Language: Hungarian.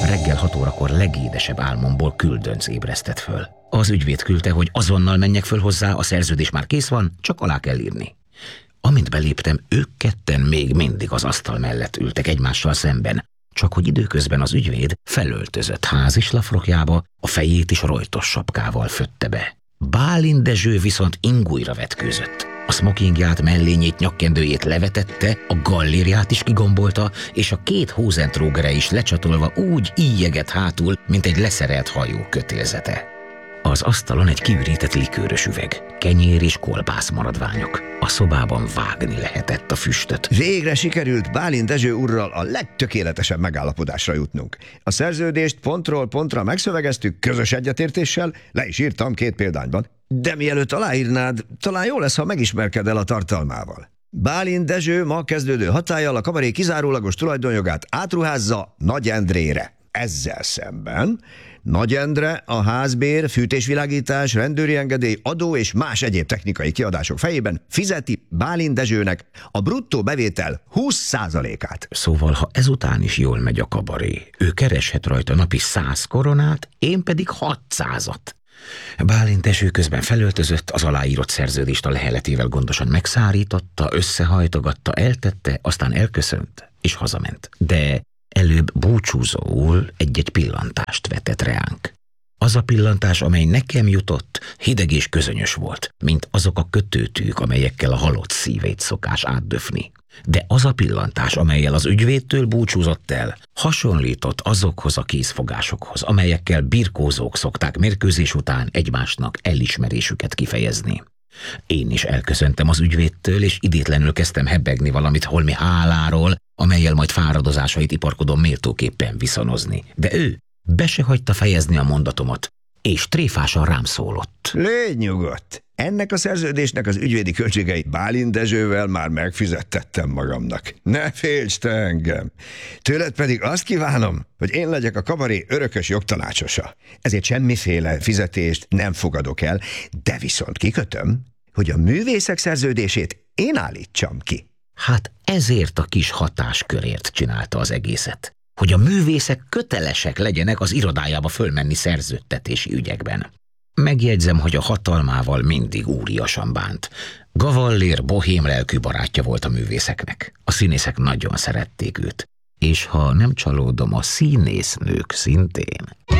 Reggel 6 órakor legédesebb álmomból küldönc ébresztett föl. Az ügyvéd küldte, hogy azonnal menjek föl hozzá, a szerződés már kész van, csak alá kell írni. Amint beléptem, ők ketten még mindig az asztal mellett ültek egymással szemben, csak hogy időközben az ügyvéd felöltözött házislafrokjába, a fejét is rojtos sapkával fötte be. Bálint Dezső viszont ingújra vetkőzött. A smokingját, mellényét, nyakkendőjét levetette, a gallériát is kigombolta, és a 2 hózentrógere is lecsatolva úgy íjjeget hátul, mint egy leszerelt hajó kötélzete. Az asztalon egy kiürített likőrös üveg, kenyér és kolbász maradványok. A szobában vágni lehetett a füstöt. Végre sikerült Bálint Dezső úrral a legtökéletesebb megállapodásra jutnunk. A szerződést pontról pontra megszövegeztük közös egyetértéssel, le is írtam 2 példányban. De mielőtt aláírnád, talán jó lesz, ha megismerkedel a tartalmával. Bálint Dezső ma kezdődő hatállyal a kabaré kizárólagos tulajdonjogát átruházza Nagy Endrére. Ezzel szemben Nagy Endre a házbér, fűtésvilágítás, rendőri engedély, adó és más egyéb technikai kiadások fejében fizeti Bálint Dezsőnek a bruttó bevétel 20%-át. Szóval, ha ezután is jól megy a kabaré, ő kereshet rajta napi 100 koronát, én pedig 600-at. Bálint Dezső közben felöltözött, az aláírott szerződést a leheletével gondosan megszárította, összehajtogatta, eltette, aztán elköszönt és hazament. De előbb búcsúzóul egy-egy pillantást vetett reánk. Az a pillantás, amely nekem jutott, hideg és közönyös volt, mint azok a kötőtűk, amelyekkel a halott szívét szokás átdöfni. De az a pillantás, amellyel az ügyvédtől búcsúzott el, hasonlított azokhoz a készfogásokhoz, amelyekkel birkózók szokták mérkőzés után egymásnak elismerésüket kifejezni. Én is elköszöntem az ügyvédtől, és idétlenül kezdtem hebegni valamit holmi háláról, amellyel majd fáradozásait iparkodom méltóképpen viszonozni. De ő be se hagyta fejezni a mondatomat, és tréfásan rám szólott. Légy nyugodt! Ennek a szerződésnek az ügyvédi költségeit Bálint Dezsővel már megfizettettem magamnak. Ne félts te engem! Tőled pedig azt kívánom, hogy én legyek a kabaré örökös jogtanácsosa. Ezért semmiféle fizetést nem fogadok el, de viszont kikötöm, hogy a művészek szerződését én állítsam ki. Hát ezért a kis hatáskörért csinálta az egészet, hogy a művészek kötelesek legyenek az irodájába fölmenni szerződtetési ügyekben. Megjegyzem, hogy a hatalmával mindig úriasan bánt. Gavallér bohém lelkű barátja volt a művészeknek. A színészek nagyon szerették őt. És ha nem csalódom, a színésznők szintén.